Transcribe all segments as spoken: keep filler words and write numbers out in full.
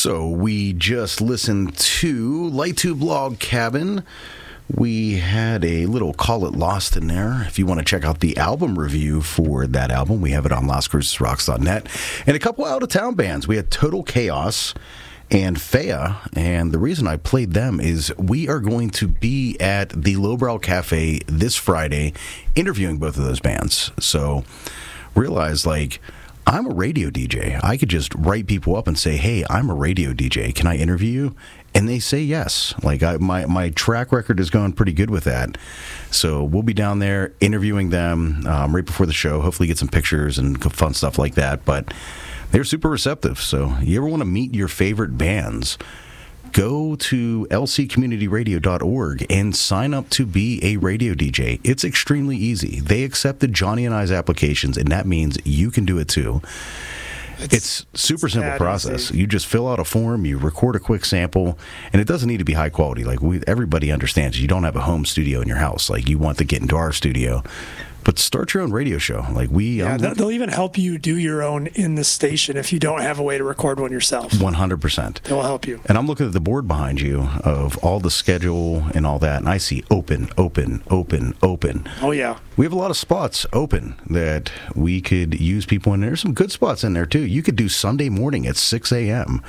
So we just listened to Light Tube Log Cabin. We had a little Call It Lost in there. If you want to check out the album review for that album, we have it on Las Cruces Rocks dot net. And a couple out-of-town bands. We had Total Chaos and Fea, and the reason I played them is we are going to be at the Lowbrow Cafe this Friday interviewing both of those bands. So realize, like, I'm a radio D J. I could just write people up and say, hey, I'm a radio D J. Can I interview you? And they say yes. Like, I, my, my track record is going pretty good with that. So we'll be down there interviewing them um, right before the show. Hopefully get some pictures and fun stuff like that. But they're super receptive. So you ever want to meet your favorite bands, go to L C community radio dot org and sign up to be a radio D J. It's extremely easy. They accepted Johnny and I's applications, and that means you can do it too. It's, it's super it's simple process. Easy. You just fill out a form, you record a quick sample, and it doesn't need to be high quality. Like we, everybody understands, you don't have a home studio in your house. Like you want to get into our studio. But start your own radio show. Like we, yeah, um, they'll even help you do your own in the station if you don't have a way to record one yourself. one hundred percent. They'll help you. And I'm looking at the board behind you of all the schedule and all that, and I see open, open, open, open. Oh, yeah. We have a lot of spots open that we could use people in. There's some good spots in there, too. You could do Sunday morning at six a.m.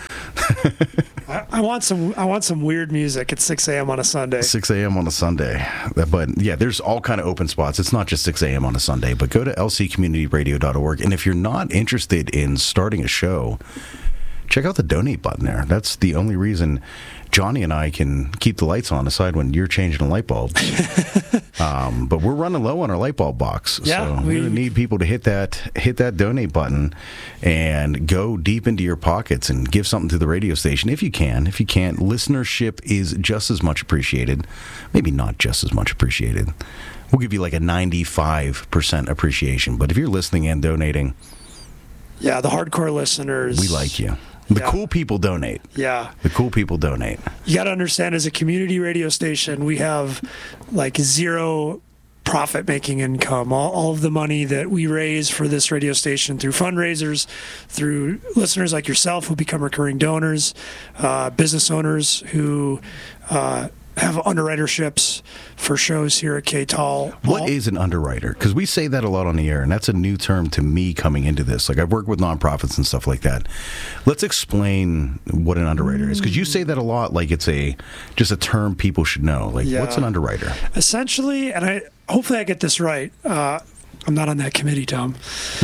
I, I want some I want some weird music at six a.m. on a Sunday. six a.m. on a Sunday. But, yeah, there's all kind of open spots. It's not just six a.m. on a Sunday, but go to L C community radio dot org. And if you're not interested in starting a show, check out the donate button there. That's the only reason Johnny and I can keep the lights on, aside when you're changing a light bulb. um, but we're running low on our light bulb box, yeah, so we we need people to hit that hit that donate button and go deep into your pockets and give something to the radio station if you can. If you can't, listenership is just as much appreciated. Maybe not just as much appreciated. We'll give you like a ninety-five percent appreciation. But if you're listening and donating, yeah, the hardcore listeners, we like you. The yeah. cool people donate. Yeah. The cool people donate. You got to understand, as a community radio station, we have like zero profit-making income. All, all of the money that we raise for this radio station through fundraisers, through listeners like yourself who become recurring donors, uh, business owners who uh, have underwriterships for shows here at K T A L. What is an underwriter? Because we say that a lot on the air, and that's a new term to me coming into this. Like, I've worked with nonprofits and stuff like that. Let's explain what an underwriter is, because you say that a lot like it's a just a term people should know. Like, yeah. What's an underwriter? Essentially, and I hopefully I get this right. Uh, I'm not on that committee, Tom.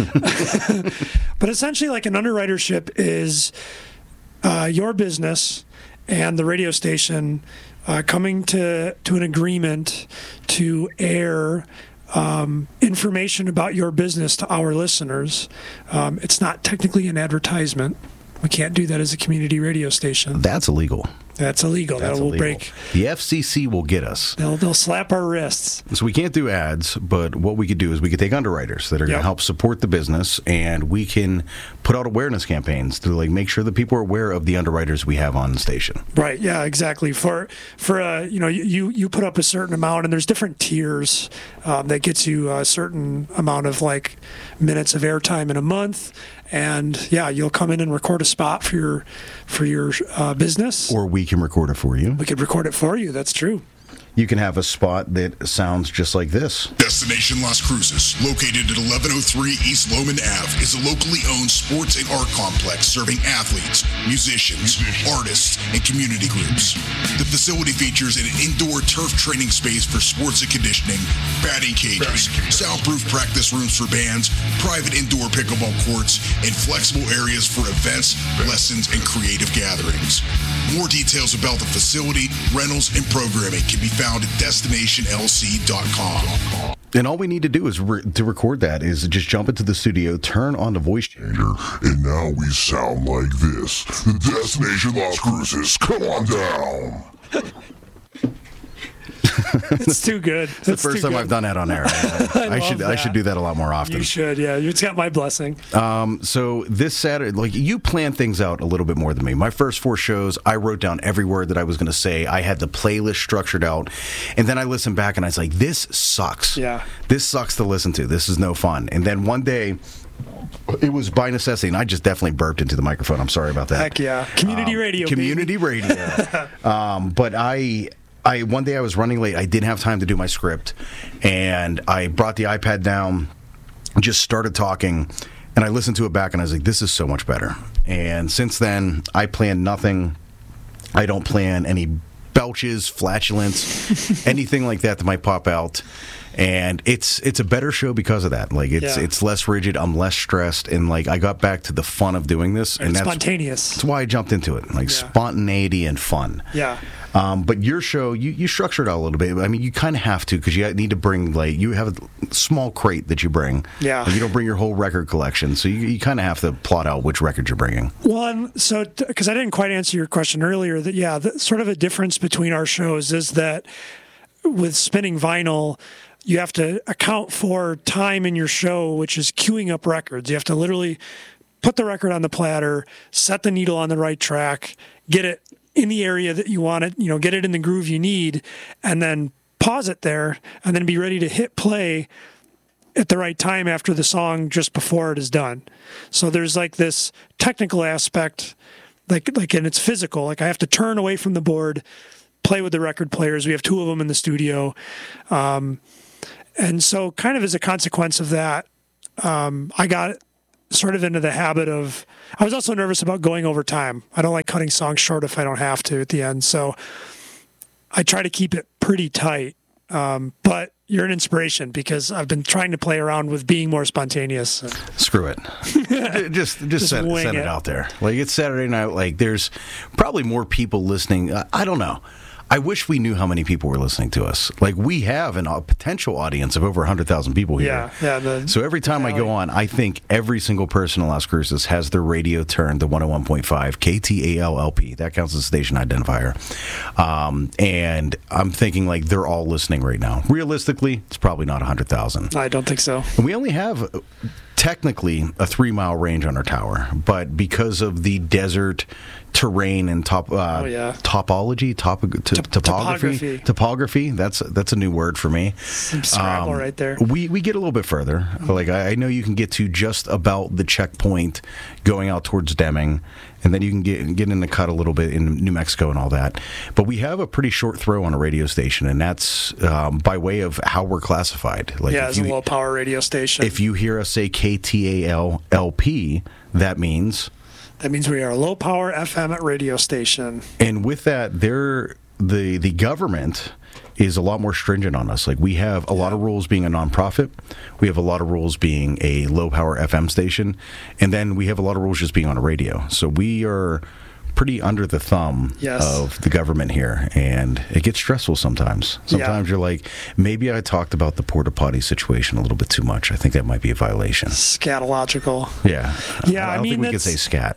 But essentially, like, an underwritership is uh, your business and the radio station Uh, coming to, to an agreement to air um, information about your business to our listeners. Um, it's not technically an advertisement. We can't do that as a community radio station. That's illegal. That's illegal. That's that will illegal. break. The F C C will get us. They'll they'll slap our wrists. So we can't do ads, but what we could do is we could take underwriters that are going to Yep. help support the business, and we can put out awareness campaigns to like make sure that people are aware of the underwriters we have on the station. Right. Yeah. Exactly. For for uh, you know, you you put up a certain amount, and there's different tiers um, that gets you a certain amount of like minutes of airtime in a month. And yeah, you'll come in and record a spot for your for your uh, business, Or we can record it for you. we could record it for you. That's true. You can have a spot that sounds just like this. Destination Las Cruces, located at eleven oh three East Loman Avenue, is a locally owned sports and art complex serving athletes, musicians, artists, and community groups. The facility features an indoor turf training space for sports and conditioning, batting cages, soundproof practice rooms for bands, private indoor pickleball courts, and flexible areas for events, lessons, and creative gatherings. More details about the facility, rentals, and programming can be found at destination L C dot com. And all we need to do is re- to record that is just jump into the studio, turn on the voice changer, And now we sound like this. The Destination Las Cruces, come on down. It's too good. It's the first time I've done that on air. I, I, I should love I should that. do that a lot more often. You should, yeah. It's got my blessing. Um, so this Saturday, like you plan things out a little bit more than me. My first four shows, I wrote down every word that I was going to say. I had the playlist structured out, and then I listened back and I was like, "This sucks. Yeah. This sucks to listen to. This is no fun." And then one day, It was by necessity, and I just definitely burped into the microphone. I'm sorry about that. Heck yeah. Community um, radio. Community baby. radio. um, but I, I one day I was running late. I didn't have time to do my script, and I brought the iPad down, just started talking, and I listened to it back, and I was like, this is so much better. And since then, I plan nothing. I don't plan any belches, flatulence, anything like that that might pop out. And it's it's a better show because of that. Like it's Yeah. it's less rigid. I'm less stressed, and like I got back to the fun of doing this, and It's that's spontaneous. That's why I jumped into it. Like Yeah. spontaneity and fun. Yeah. Um, but your show, you, you structure it out a little bit. I mean, you kind of have to because you need to bring, like, you have a small crate that you bring. Yeah. And you don't bring your whole record collection. So you, you kind of have to plot out which record you're bringing. Well, and so because I didn't quite answer your question earlier, that yeah, the, sort of a difference between our shows is that with spinning vinyl, you have to account for time in your show, which is queuing up records. You have to literally put the record on the platter, set the needle on the right track, get it in the area that you want it, you know, get it in the groove you need, and then pause it there, and then be ready to hit play at the right time after the song just before it is done. So there's like this technical aspect, like like and it's physical. Like I have to turn away from the board, play with the record players. We have two of them in the studio. Um, and so kind of as a consequence of that, um, I got sort of into the habit of, I was also nervous about going over time. I don't like cutting songs short if I don't have to at the end. So I try to keep it pretty tight. Um, but you're an inspiration because I've been trying to play around with being more spontaneous. Screw it. just just, Just send, wing send it. it. out there. Like, it's Saturday night. Like, there's probably more people listening. Uh, I don't know. I wish we knew how many people were listening to us. Like, we have an, a potential audience of over one hundred thousand people here. Yeah, yeah. The, So every time I go on, I think every single person in Las Cruces has their radio turned to one oh one point five K T A L L P. That counts as station identifier. Um, and I'm thinking, like, they're all listening right now. Realistically, it's probably not one hundred thousand. I don't think so. And we only have uh, technically a three-mile range on our tower, but because of the desert terrain and top uh, Oh, yeah. topology, top, to, topography, topography. topography, that's that's a new word for me. Some Scrabble Um, right there. We we get a little bit further. Like I, I know you can get to just about the checkpoint, going out towards Deming, and then you can get get in the cut a little bit in New Mexico and all that. But we have a pretty short throw on a radio station, and that's um, by way of how we're classified. Like Yeah, if it's a you, low power radio station. if you hear us say K T A L L P, that means. That means we are a low power F M radio station. And with that, there the the government is a lot more stringent on us. Like, we have a lot of rules being a nonprofit. We have a lot of rules being a low power F M station, and then we have a lot of rules just being on a radio. So we are pretty under the thumb Yes. of the government here, and it gets stressful sometimes. Sometimes Yeah. you're like, maybe I talked about the porta potty situation a little bit too much. I think that might be a violation. Scatological. Yeah. Yeah, I, I don't mean, think we could that's- say scat.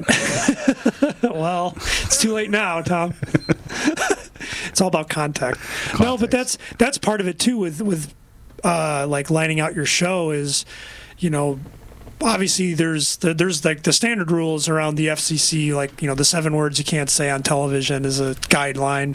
Well, it's too late now, Tom. It's all about contact. No, but that's that's part of it too. With with uh, like lining out your show is, you know, obviously there's the, there's like the standard rules around the F C C, like, you know, the seven words you can't say on television is a guideline.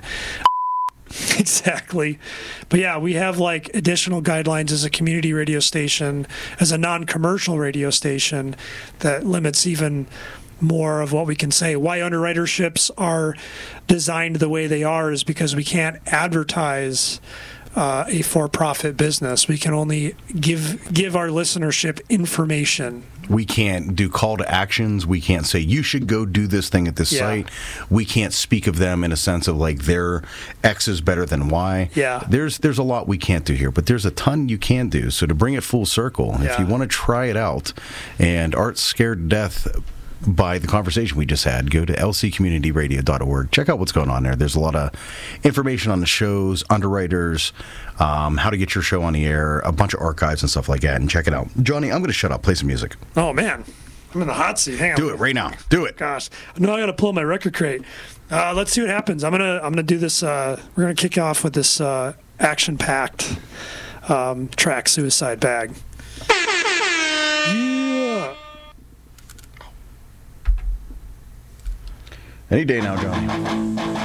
Exactly. But yeah, we have like additional guidelines as a community radio station, as a non-commercial radio station, that limits even more of what we can say. Why underwriterships are designed the way they are is because we can't advertise uh, a for-profit business. We can only give give our listenership information. We can't do call to actions. We can't say, you should go do this thing at this Yeah. site. We can't speak of them in a sense of like their X is better than Y. Yeah. There's there's a lot we can't do here, but there's a ton you can do. So to bring it full circle, if Yeah. you want to try it out, and Art's scared to death by the conversation we just had, go to L C community radio dot org. Check out what's going on there. There's a lot of information on the shows, underwriters, um, how to get your show on the air, a bunch of archives and stuff like that, and check it out. Johnny, I'm going to shut up. Play some music. Oh, man. I'm in the hot seat. Hang on. Do it right now. Do it. Gosh, no, I gotta pull my record crate. Uh, let's see what happens. I'm gonna I'm gonna do this. Uh, we're gonna kick off with this uh, action-packed um, track, "Suicide Bag." Yeah. Any day now, Johnny.